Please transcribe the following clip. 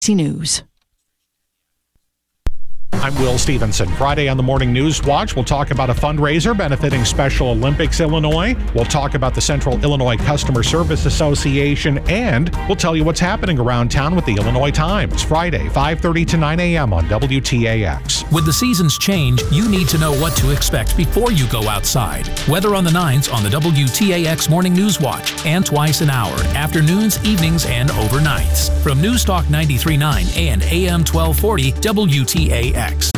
News. I'm Will Stevenson. Friday on the Morning News Watch, we'll talk about a fundraiser benefiting Special Olympics Illinois. We'll talk about the Central Illinois Customer Service Association, and we'll tell you what's happening around town with the Illinois Times. Friday, 5:30 to 9 a.m. on WTAX. With the seasons change, you need to know what to expect before you go outside. Weather on the 9s on the WTAX Morning News Watch, and twice an hour, afternoons, evenings, and overnights. From News Talk 93.9 and AM 1240 WTAX.